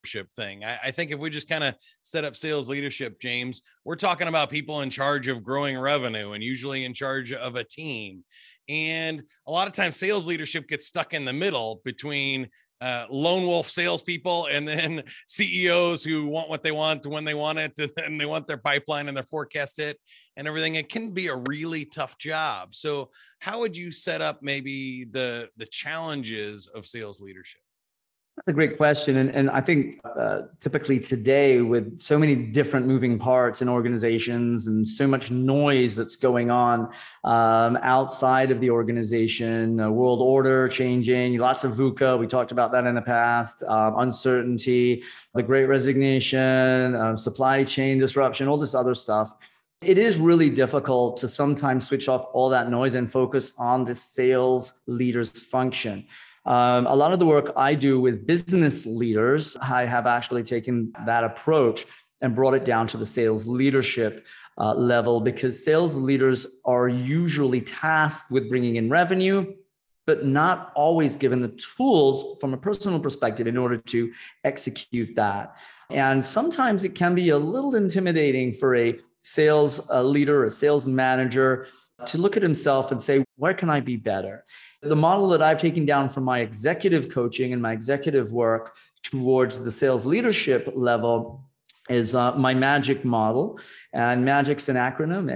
leadership thing. I think if we just kind of set up sales leadership, James, we're talking about people in charge of growing revenue and usually in charge of a team. And a lot of times sales leadership gets stuck in the middle between lone wolf salespeople and then CEOs who want what they want when they want it, and they want their pipeline and their forecast hit and everything. It can be a really tough job. So how would you set up maybe the challenges of sales leadership? That's a great question. And I think typically today, with so many different moving parts in organizations and so much noise that's going on outside of the organization, world order changing, lots of VUCA, we talked about that in the past, uncertainty, the great resignation, supply chain disruption, all this other stuff. It is really difficult to sometimes switch off all that noise and focus on the sales leader's function. A lot of the work I do with business leaders, I have actually taken that approach and brought it down to the sales leadership level, because sales leaders are usually tasked with bringing in revenue, but not always given the tools from a personal perspective in order to execute that. And sometimes it can be a little intimidating for a sales leader, a sales manager, to look at himself and say, where can I be better? The model that I've taken down from my executive coaching and my executive work towards the sales leadership level is my MAGIC model. And MAGIC's an acronym,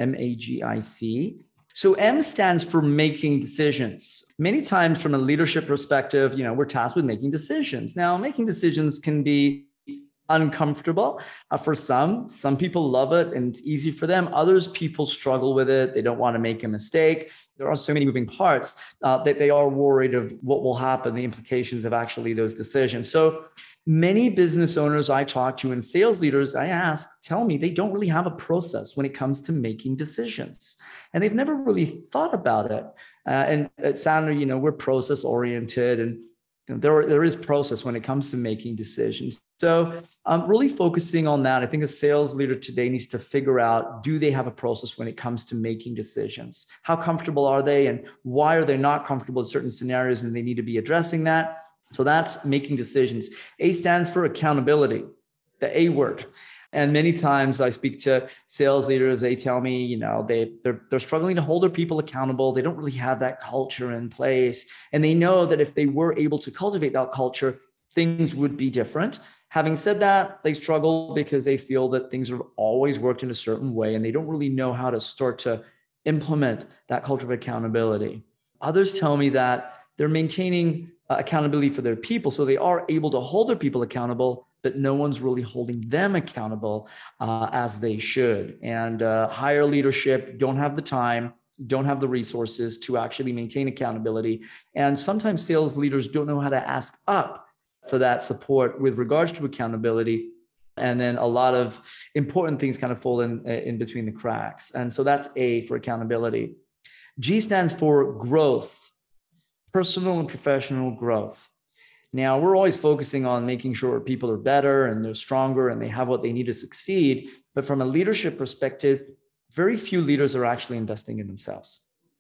MAGIC. So M stands for making decisions. Many times from a leadership perspective, we're tasked with making decisions. Now, making decisions can be uncomfortable for some people love it and it's easy for them. Others people struggle with it. They don't want to make a mistake. There are so many moving parts that they are worried of what will happen, the implications of actually those decisions. So many business owners I talk to and sales leaders I ask tell me they don't really have a process when it comes to making decisions, and they've never really thought about it. And at Sandler, we're process oriented, and there is process when it comes to making decisions. So I'm really focusing on that. I think a sales leader today needs to figure out, do they have a process when it comes to making decisions? How comfortable are they, and why are they not comfortable in certain scenarios, and they need to be addressing that? So that's making decisions. A stands for accountability, the A word. And many times I speak to sales leaders, they tell me, they're struggling to hold their people accountable. They don't really have that culture in place. And they know that if they were able to cultivate that culture, things would be different. Having said that, they struggle because they feel that things have always worked in a certain way, and they don't really know how to start to implement that culture of accountability. Others tell me that they're maintaining accountability for their people, so they are able to hold their people accountable, but no one's really holding them accountable as they should. And higher leadership don't have the time, don't have the resources to actually maintain accountability. And sometimes sales leaders don't know how to ask up for that support with regards to accountability. And then a lot of important things kind of fall in between the cracks. And so that's A for accountability. G stands for growth, personal and professional growth. Now, we're always focusing on making sure people are better and they're stronger and they have what they need to succeed. But from a leadership perspective, very few leaders are actually investing in themselves.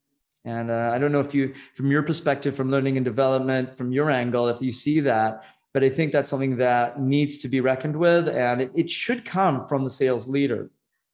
And I don't know if you, from your perspective, from learning and development, from your angle, if you see that, but I think that's something that needs to be reckoned with, and it should come from the sales leader.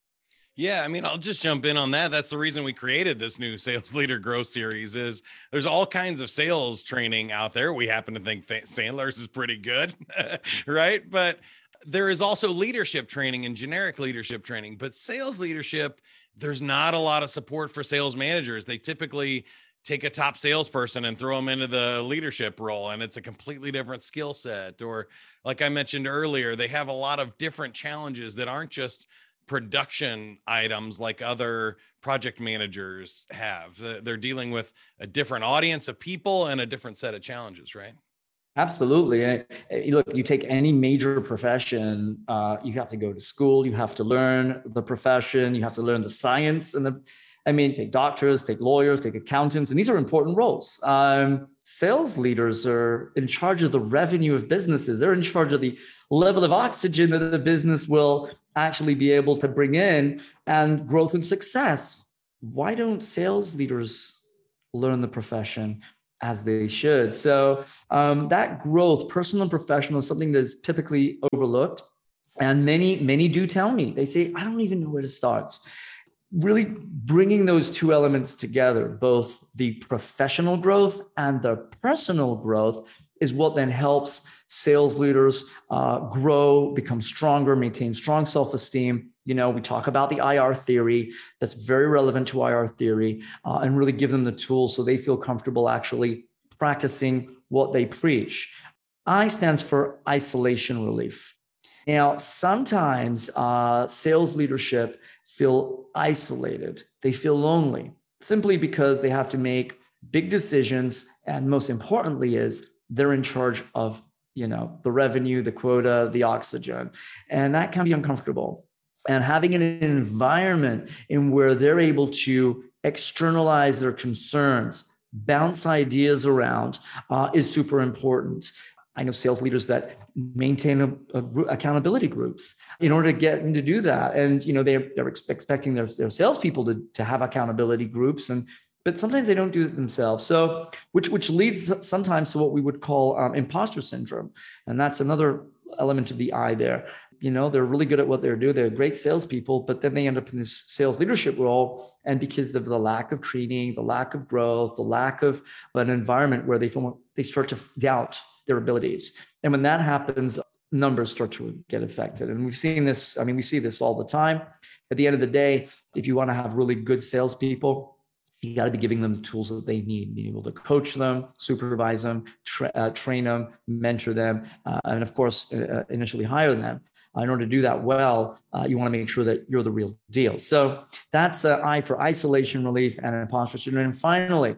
Yeah, I'll just jump in on that. That's the reason we created this new Sales Leader Growth Series. Is there's all kinds of sales training out there. We happen to think Sandler's is pretty good, right? But there is also leadership training and generic leadership training. But sales leadership, there's not a lot of support for sales managers. They typically take a top salesperson and throw them into the leadership role, and it's a completely different skill set. Or like I mentioned earlier, they have a lot of different challenges that aren't just production items like other project managers have. They're dealing with a different audience of people and a different set of challenges, right? Absolutely. Look, you take any major profession, you have to go to school, you have to learn the profession, you have to learn the science and take doctors, take lawyers, take accountants, and these are important roles. Sales leaders are in charge of the revenue of businesses. They're in charge of the level of oxygen that the business will actually be able to bring in and growth and success. Why don't sales leaders learn the profession? as they should. So that growth, personal and professional, is something that's typically overlooked. And many do tell me, they say, I don't even know where to start. Really bringing those two elements together, both the professional growth and the personal growth, is what then helps sales leaders grow, become stronger, maintain strong self-esteem. You know, we talk about the IR theory. That's very relevant to IR theory, and really give them the tools so they feel comfortable actually practicing what they preach. I stands for isolation relief. Now, sometimes sales leadership feel isolated. They feel lonely simply because they have to make big decisions. And most importantly is they're in charge of, you know, the revenue, the quota, the oxygen. And that can be uncomfortable. And having an environment in where they're able to externalize their concerns, bounce ideas around is super important. I know sales leaders that maintain accountability groups in order to get them to do that. And, you know, they're expecting their salespeople to have accountability groups, but sometimes they don't do it themselves. So, which leads sometimes to what we would call imposter syndrome. And that's another element of the I there. You know, they're really good at what they're doing. They're great salespeople, but then they end up in this sales leadership role. And because of the lack of training, the lack of growth, the lack of an environment where they start to doubt their abilities. And when that happens, numbers start to get affected. And we've seen this, I mean, we see this all the time. At the end of the day, if you want to have really good salespeople, you got to be giving them the tools that they need, being able to coach them, supervise them, train them, mentor them, and of course, initially hire them. In order to do that well, you want to make sure that you're the real deal. So that's I for isolation relief and imposter syndrome. And finally,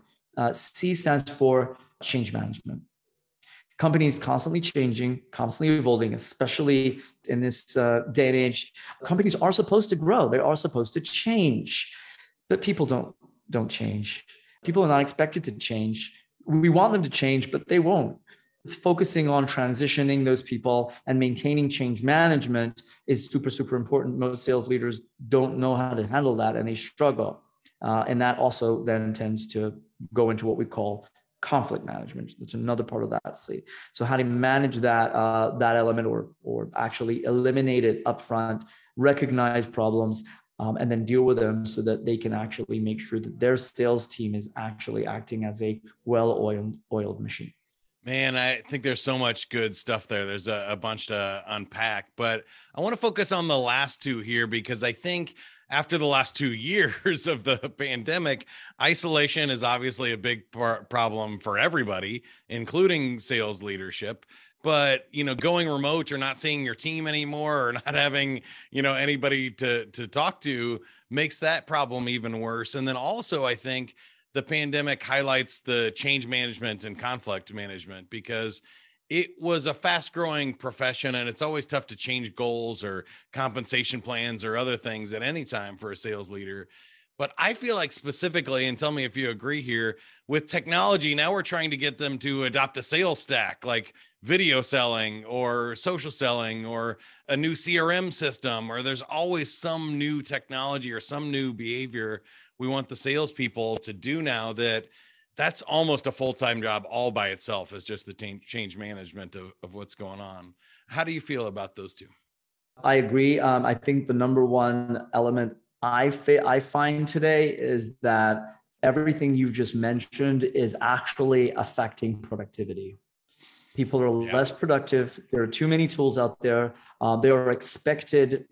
C stands for change management. Companies constantly changing, constantly evolving, especially in this day and age. Companies are supposed to grow. They are supposed to change, but people don't change. People are not expected to change. We want them to change, but they won't. It's focusing on transitioning those people and maintaining change management is super, super important. Most sales leaders don't know how to handle that and they struggle. And that also then tends to go into what we call conflict management. That's another part of that. So how to manage that element or actually eliminate it upfront, recognize problems, and then deal with them so that they can actually make sure that their sales team is actually acting as a well-oiled machine. Man, I think there's so much good stuff there. There's a bunch to unpack, but I want to focus on the last two here because I think after the last 2 years of the pandemic, isolation is obviously a big problem for everybody, including sales leadership. But, you know, going remote or not seeing your team anymore or not having, you know, anybody to talk to makes that problem even worse. And then also, I think the pandemic highlights the change management and conflict management because it was a fast growing profession and it's always tough to change goals or compensation plans or other things at any time for a sales leader. But I feel like specifically, and tell me if you agree here, with technology, now we're trying to get them to adopt a sales stack like video selling or social selling or a new CRM system, or there's always some new technology or some new behavior we want the salespeople to do now that's almost a full-time job all by itself is just the change management of what's going on. How do you feel about those two? I agree. I think the number one element I find today is that everything you've just mentioned is actually affecting productivity. People are less productive. There are too many tools out there. They are expected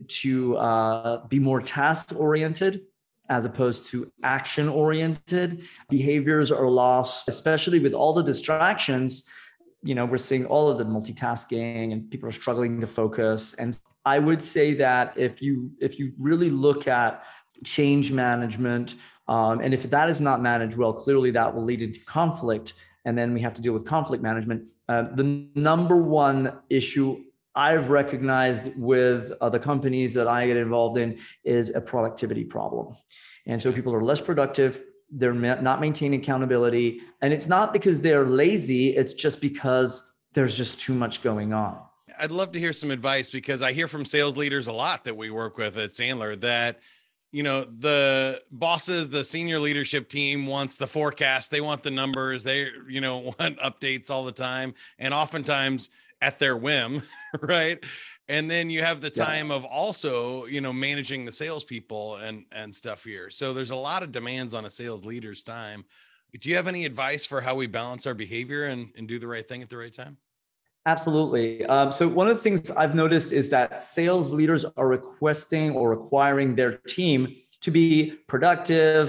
to be more task-oriented as opposed to action-oriented. Behaviors are lost, especially with all the distractions. You know, we're seeing all of the multitasking and people are struggling to focus. And I would say that if you really look at change management, and if that is not managed well, clearly that will lead into conflict. And then we have to deal with conflict management. The number one issue I've recognized with the companies that I get involved in is a productivity problem. And so people are less productive. They're not maintaining accountability. And it's not because they're lazy. It's just because there's just too much going on. I'd love to hear some advice because I hear from sales leaders a lot that we work with at Sandler that the bosses, the senior leadership team wants the forecast. They want the numbers. They, want updates all the time, and oftentimes at their whim, right? And then you have the time of also, managing the salespeople and stuff here. So there's a lot of demands on a sales leader's time. Do you have any advice for how we balance our behavior and do the right thing at the right time? Absolutely. So one of the things I've noticed is that sales leaders are requesting or requiring their team to be productive,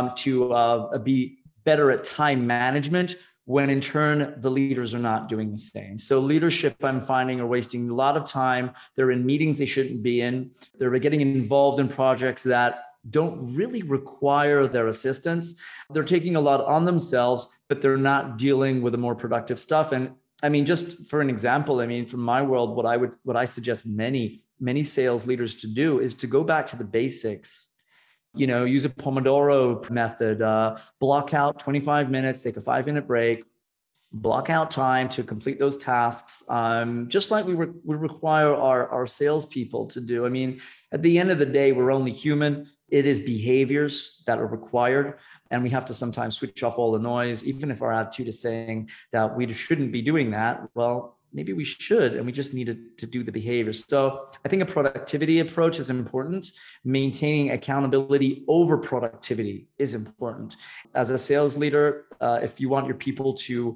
to be better at time management, when in turn, the leaders are not doing the same. So leadership, I'm finding, are wasting a lot of time. They're in meetings they shouldn't be in. They're getting involved in projects that don't really require their assistance. They're taking a lot on themselves, but they're not dealing with the more productive stuff. And I mean, just for an example, from my world, what I suggest many sales leaders to do is to go back to the basics. Use a Pomodoro method, block out 25 minutes, take a 5-minute break, block out time to complete those tasks, just like we require our salespeople to do. At the end of the day, we're only human. It is behaviors that are required. And we have to sometimes switch off all the noise, even if our attitude is saying that we shouldn't be doing that. Well, maybe we should, and we just need to do the behavior. So I think a productivity approach is important. Maintaining accountability over productivity is important. As a sales leader, if you want your people to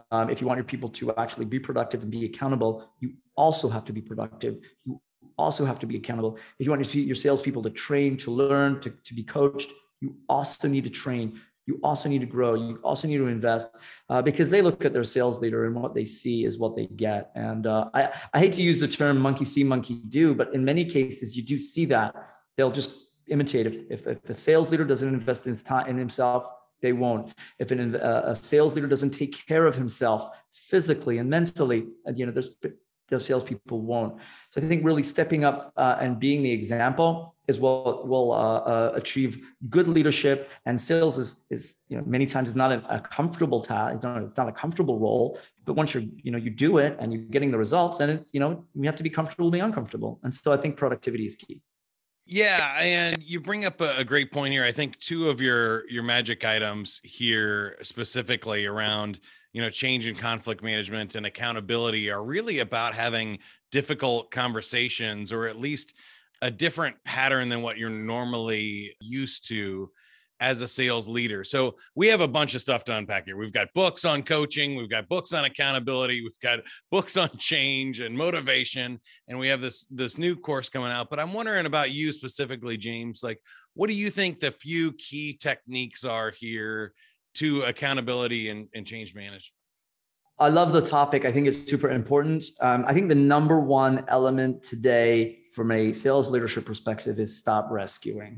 actually be productive and be accountable, you also have to be productive. You also have to be accountable. If you want your salespeople to train, to learn, to be coached, you also need to train. You also need to grow. You also need to invest, because they look at their sales leader and what they see is what they get. And I hate to use the term monkey see, monkey do, but in many cases, you do see that. They'll just imitate. If a sales leader doesn't invest in his time, in himself, they won't. If a sales leader doesn't take care of himself physically and mentally, those salespeople won't. So I think really stepping up and being the example is what will achieve good leadership. And sales is many times is not a comfortable task. It's not a comfortable role. But once you do it and you're getting the results, then we have to be comfortable being uncomfortable. And so I think productivity is key. Yeah, and you bring up a great point here. I think two of your magic items here, specifically around change in conflict management and accountability, are really about having difficult conversations, or at least a different pattern than what you're normally used to as a sales leader. So we have a bunch of stuff to unpack here. We've got books on coaching, we've got books on accountability, we've got books on change and motivation, and we have this new course coming out. But I'm wondering about you specifically, James. Like, what do you think the few key techniques are here to accountability and change management? I love the topic. I think it's super important. I think the number one element today from a sales leadership perspective is stop rescuing.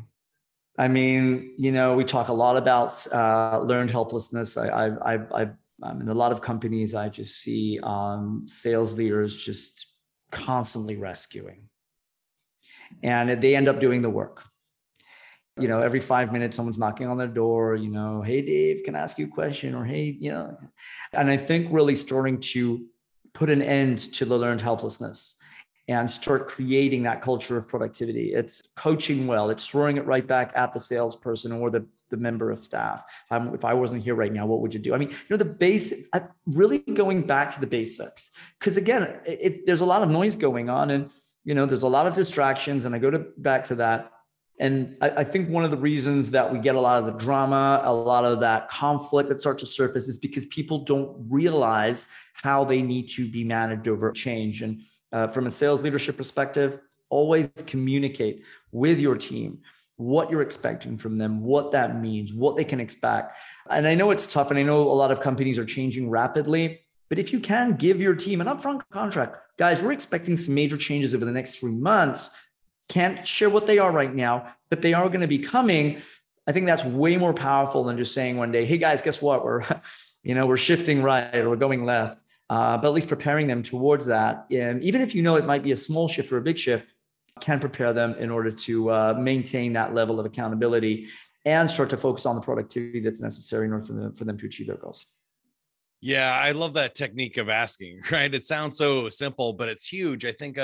We talk a lot about learned helplessness. I'm in a lot of companies. I just see sales leaders just constantly rescuing, and they end up doing the work. Every 5 minutes, someone's knocking on their door, hey, Dave, can I ask you a question? Or, hey, and I think really starting to put an end to the learned helplessness and start creating that culture of productivity. It's coaching well. It's throwing it right back at the salesperson or the member of staff. If I wasn't here right now, what would you do? The basic, really going back to the basics. Because again, there's a lot of noise going on, and, there's a lot of distractions, and I go back to that. And I think one of the reasons that we get a lot of the drama, a lot of that conflict that starts to surface, is because people don't realize how they need to be managed over change. And from a sales leadership perspective, always communicate with your team what you're expecting from them, what that means, what they can expect. And I know it's tough, and I know a lot of companies are changing rapidly, but if you can give your team an upfront contract, guys, we're expecting some major changes over the next 3 months. Can't share what they are right now, but they are going to be coming. I think that's way more powerful than just saying one day, hey guys, guess what? We're shifting right, or we're going left. But at least preparing them towards that. And even if it might be a small shift or a big shift, can prepare them in order to maintain that level of accountability and start to focus on the productivity that's necessary in order for them to achieve their goals. Yeah, I love that technique of asking, right? It sounds so simple, but it's huge. I think a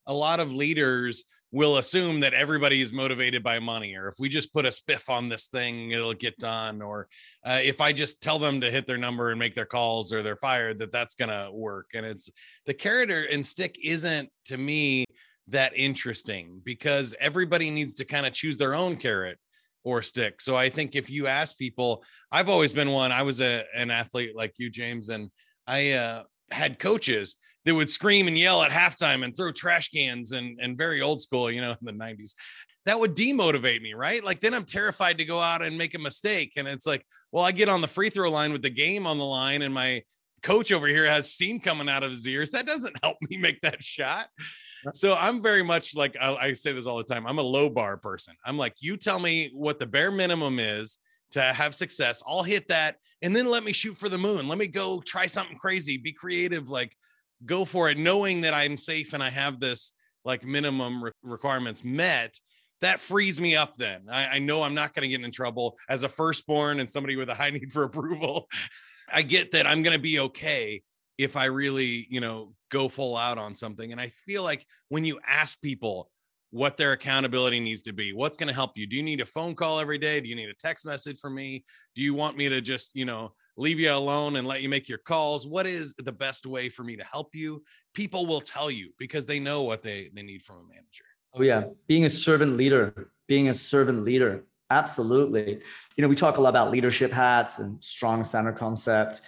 a lot of leaders will assume that everybody is motivated by money, or if we just put a spiff on this thing, it'll get done. Or if I just tell them to hit their number and make their calls or they're fired, that's going to work. And it's the carrot and stick isn't, to me, that interesting, because everybody needs to kind of choose their own carrot or stick. So I think if you ask people, I've always been one, I was an athlete like you, James, and I had coaches that would scream and yell at halftime and throw trash cans and very old school, in the 90s. That would demotivate me, right? Like, then I'm terrified to go out and make a mistake. And it's like, well, I get on the free throw line with the game on the line and my coach over here has steam coming out of his ears. That doesn't help me make that shot. So I'm very much like, I say this all the time, I'm a low bar person. I'm like, you tell me what the bare minimum is to have success. I'll hit that. And then let me shoot for the moon. Let me go try something crazy, be creative, like go for it, knowing that I'm safe and I have this like minimum requirements met. That frees me up. Then I know I'm not going to get in trouble as a firstborn and somebody with a high need for approval. I get that I'm going to be okay if I really, go full out on something. And I feel like when you ask people what their accountability needs to be, what's going to help you? Do you need a phone call every day? Do you need a text message from me? Do you want me to just, leave you alone and let you make your calls? What is the best way for me to help you? People will tell you because they know what they need from a manager. Oh yeah. Being a servant leader. Absolutely. We talk a lot about leadership hats and strong center concept.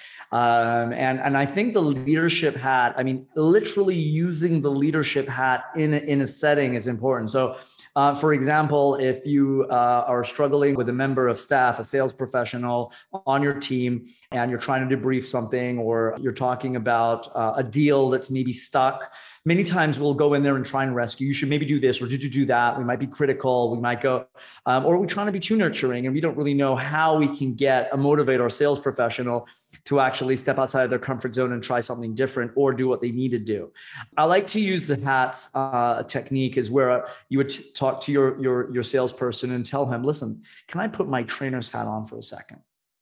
And I think the leadership hat, literally using the leadership hat in a setting is important. So for example, if you are struggling with a member of staff, a sales professional on your team, and you're trying to debrief something, or you're talking about a deal that's maybe stuck, many times we'll go in there and try and rescue. You should maybe do this, or did you do that? We might be critical. We might go, or we're trying to be too nurturing, and we don't really know how we can motivate our sales professional to actually step outside of their comfort zone and try something different or do what they need to do. I like to use the hats technique, is where you would talk to your salesperson and tell him, listen, can I put my trainer's hat on for a second?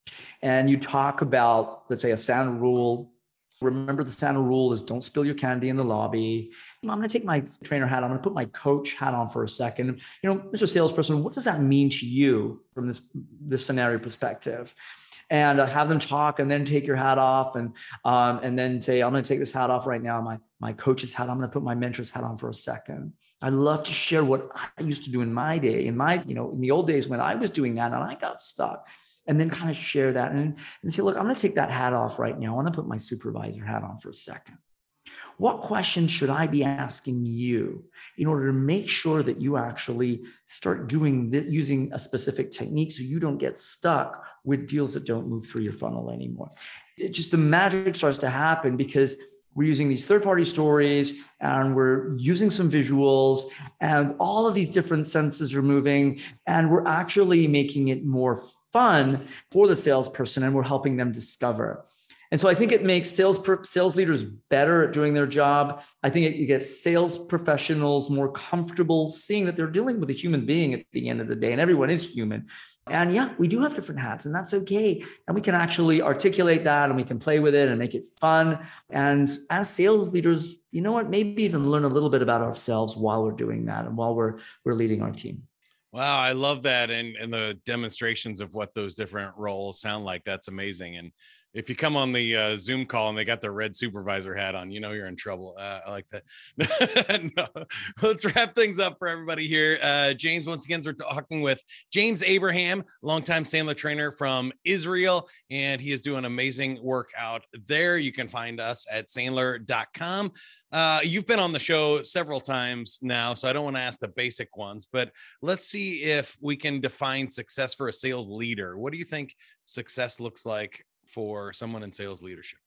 And you talk about, let's say, a sound rule. Remember, the sound rule is don't spill your candy in the lobby. I'm going to take my trainer hat. I'm going to put my coach hat on for a second. Mr. Salesperson, what does that mean to you from this scenario perspective? And have them talk, and then take your hat off, and then say, I'm going to take this hat off right now. My coach's hat. I'm going to put my mentor's hat on for a second. I love to share what I used to do in my day, in the old days when I was doing that and I got stuck. And then kind of share that and say, look, I'm going to take that hat off right now. I want to put my supervisor hat on for a second. What questions should I be asking you in order to make sure that you actually start doing this, using a specific technique, so you don't get stuck with deals that don't move through your funnel anymore? The magic starts to happen because we're using these third-party stories, and we're using some visuals, and all of these different senses are moving, and we're actually making it more fun for the salesperson, and we're helping them discover. And so I think it makes sales leaders better at doing their job. I think it gets sales professionals more comfortable seeing that they're dealing with a human being at the end of the day, and everyone is human. And yeah, we do have different hats, and that's okay. And we can actually articulate that, and we can play with it and make it fun. And as sales leaders, maybe even learn a little bit about ourselves while we're doing that and while we're leading our team. Wow, I love that. And the demonstrations of what those different roles sound like, that's amazing. And if you come on the Zoom call and they got their red supervisor hat on, you're in trouble. I like that. No. Let's wrap things up for everybody here. James, once again, we're talking with James Abraham, longtime Sandler trainer from Israel, and he is doing amazing work out there. You can find us at Sandler.com. You've been on the show several times now, so I don't want to ask the basic ones, but let's see if we can define success for a sales leader. What do you think success looks like for someone in sales leadership?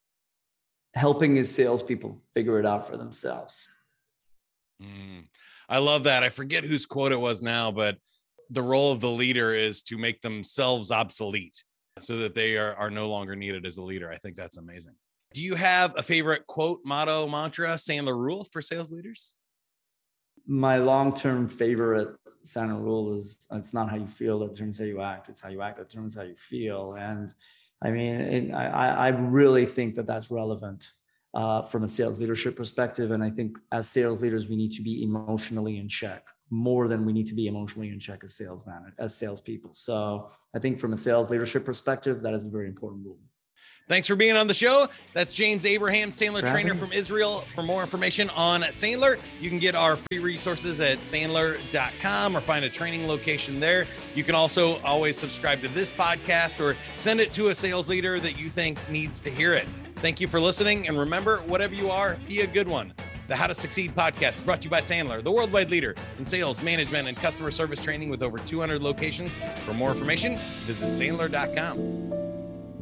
Helping his salespeople figure it out for themselves. I love that. I forget whose quote it was now, but the role of the leader is to make themselves obsolete so that they are no longer needed as a leader. I think that's amazing. Do you have a favorite quote, motto, mantra, Sandler rule for sales leaders? My long-term favorite Sandler rule is, it's not how you feel that determines how you act. It's how you act that determines how you feel. And I really think that that's relevant from a sales leadership perspective. And I think as sales leaders, we need to be emotionally in check more than we need to be emotionally in check as salespeople. So I think from a sales leadership perspective, that is a very important rule. Thanks for being on the show. That's James Abraham, Sandler trainer from Israel. For more information on Sandler, you can get our free resources at sandler.com or find a training location there. You can also always subscribe to this podcast or send it to a sales leader that you think needs to hear it. Thank you for listening. And remember, whatever you are, be a good one. The How to Succeed podcast is brought to you by Sandler, the worldwide leader in sales, management, and customer service training with over 200 locations. For more information, visit sandler.com.